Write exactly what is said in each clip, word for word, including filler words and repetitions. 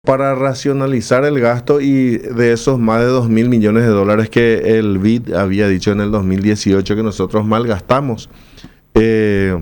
para racionalizar el gasto y de esos más de dos mil millones de dólares que el B I D había dicho en el dos mil dieciocho que nosotros malgastamos. Eh,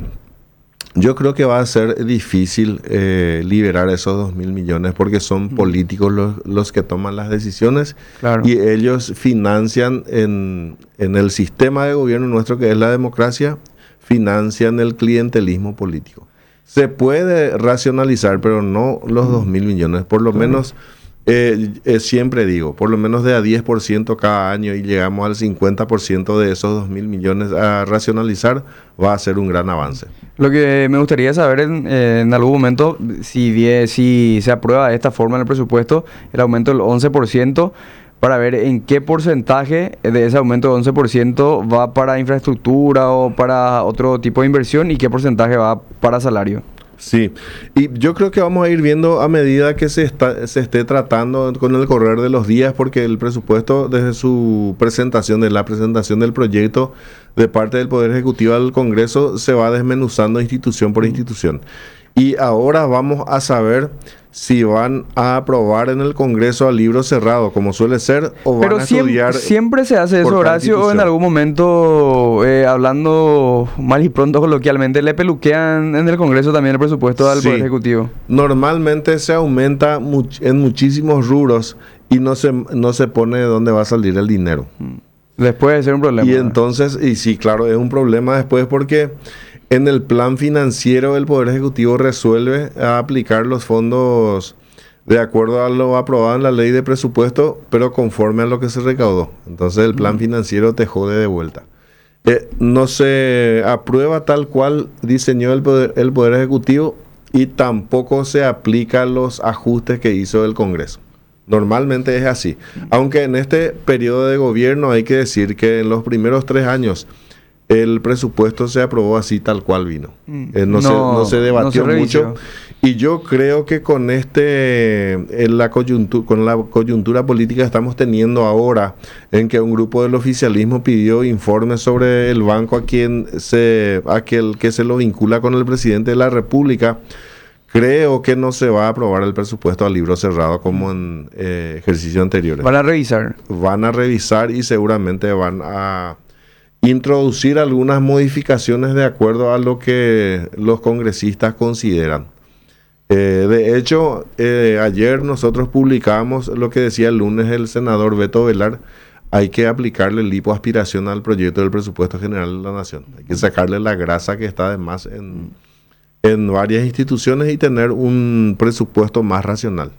yo creo que va a ser difícil eh, liberar esos dos mil millones porque son políticos los, los que toman las decisiones. Claro. Y ellos financian en, en el sistema de gobierno nuestro, que es la democracia, financian el clientelismo político. Se puede racionalizar, pero no los dos mil millones. Por lo menos, eh, eh, siempre digo, por lo menos de a diez por ciento cada año y llegamos al cincuenta por ciento de esos dos mil millones a racionalizar, va a ser un gran avance. Lo que me gustaría saber en, eh, en algún momento, si, die, si se aprueba de esta forma en el presupuesto, el aumento del once por ciento, para ver en qué porcentaje de ese aumento del once por ciento va para infraestructura o para otro tipo de inversión y qué porcentaje va para salario. Sí, y yo creo que vamos a ir viendo a medida que se, está, se esté tratando con el correr de los días, porque el presupuesto desde su presentación, de la presentación del proyecto de parte del Poder Ejecutivo al Congreso, se va desmenuzando institución por institución. Y ahora vamos a saber si van a aprobar en el Congreso a libro cerrado, como suele ser, o Pero van a siempre, estudiar. siempre se hace eso, Horacio, o en algún momento, eh, hablando mal y pronto coloquialmente, le peluquean en el Congreso también el presupuesto al Sí. Poder Ejecutivo. Normalmente se aumenta much- en muchísimos rubros y no se, no se pone de dónde va a salir el dinero. Después de ser un problema. Y ¿verdad? entonces, y sí, claro, es un problema después porque en el plan financiero el Poder Ejecutivo resuelve a aplicar los fondos de acuerdo a lo aprobado en la ley de presupuesto, pero conforme a lo que se recaudó. Entonces el plan financiero te jode de vuelta. Eh, no se aprueba tal cual diseñó el poder, el poder Ejecutivo y tampoco se aplican los ajustes que hizo el Congreso. Normalmente es así. Aunque en este periodo de gobierno hay que decir que en los primeros tres años el presupuesto se aprobó así tal cual vino. Eh, no, No, se, no se debatió no se mucho. revisó. Y yo creo que con este, en la coyuntura, con la coyuntura política que estamos teniendo ahora, en que un grupo del oficialismo pidió informes sobre el banco a quien se, a aquel que se lo vincula con el presidente de la República, creo que no se va a aprobar el presupuesto a libro cerrado como en eh, ejercicios anteriores. Van a revisar. Van a revisar y seguramente van a introducir algunas modificaciones de acuerdo a lo que los congresistas consideran. Eh, de hecho, eh, ayer nosotros publicamos lo que decía el lunes el senador Beto Velar: hay que aplicarle lipoaspiración al proyecto del presupuesto general de la Nación. Hay que sacarle la grasa que está además en, en varias instituciones y tener un presupuesto más racional.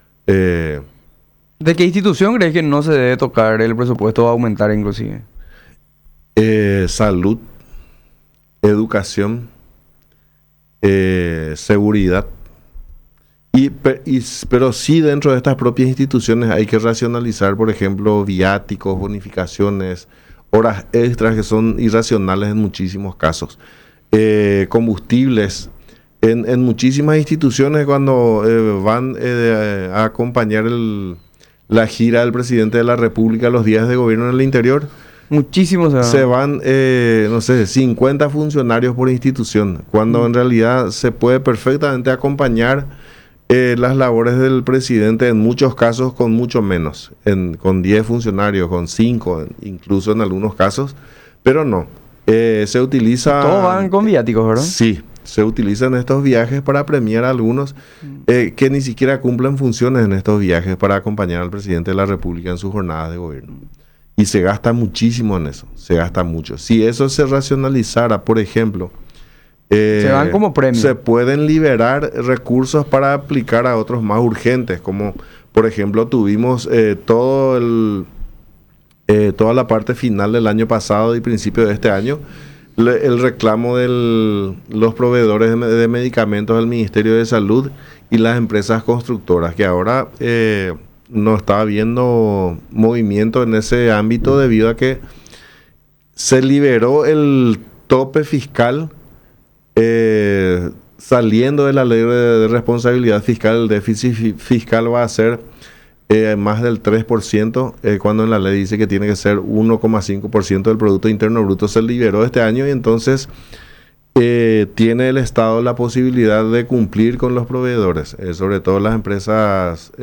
Eh, ¿De qué institución crees que no se debe tocar el presupuesto o aumentar inclusive? eh, salud, educación, eh, seguridad. Y, pe- y s- pero sí, dentro de estas propias instituciones hay que racionalizar, por ejemplo, viáticos, bonificaciones, horas extras que son irracionales en muchísimos casos. Eh, combustibles. En, en muchísimas instituciones, cuando eh, van eh, a acompañar el- la gira del presidente de la República los días de gobierno en el interior, Muchísimos. Se van. se van, eh, no sé, cincuenta funcionarios por institución, cuando en realidad se puede perfectamente acompañar eh, las labores del presidente en muchos casos con mucho menos, en, con diez funcionarios, con cinco, incluso en algunos casos, pero no. Eh, se utiliza... Todos van con viáticos, ¿verdad? Sí, se utilizan estos viajes para premiar a algunos eh, que ni siquiera cumplen funciones en estos viajes para acompañar al presidente de la República en sus jornadas de gobierno. Y se gasta muchísimo en eso, se gasta mucho. Si eso se racionalizara, por ejemplo, eh, Se van como premio. se pueden liberar recursos para aplicar a otros más urgentes, como por ejemplo tuvimos eh, todo el, eh, toda la parte final del año pasado y principio de este año, le- el reclamo de los proveedores de, me- de medicamentos del Ministerio de Salud y las empresas constructoras, que ahora... Eh, no está habiendo movimiento en ese ámbito debido a que se liberó el tope fiscal eh, saliendo de la ley de, de responsabilidad fiscal. El déficit fi- fiscal va a ser eh, más del tres por ciento, eh, cuando en la ley dice que tiene que ser uno coma cinco por ciento del Producto Interno Bruto. Se liberó este año y entonces eh, tiene el Estado la posibilidad de cumplir con los proveedores, eh, sobre todo las empresas